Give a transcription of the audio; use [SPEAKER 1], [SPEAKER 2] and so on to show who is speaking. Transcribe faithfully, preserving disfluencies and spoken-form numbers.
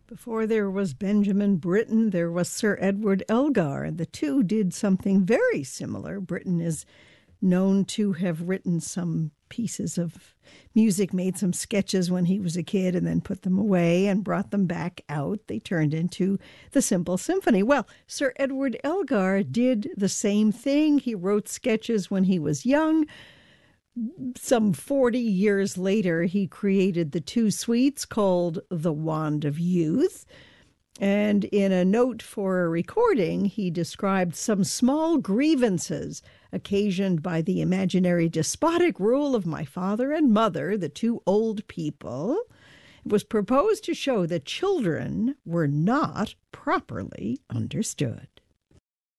[SPEAKER 1] Before there was Benjamin Britten, there was Sir Edward Elgar, and the two did something very similar. Britten is known to have written some pieces of music, made some sketches when he was a kid, and then put them away and brought them back out. They turned into the Simple Symphony. Well, Sir Edward Elgar did the same thing. He wrote sketches when he was young. Some forty years later, he created the two suites called The Wand of Youth. And in a note for a recording, he described some small grievances occasioned by the imaginary despotic rule of my father and mother, the two old people. It was proposed to show that children were not properly understood.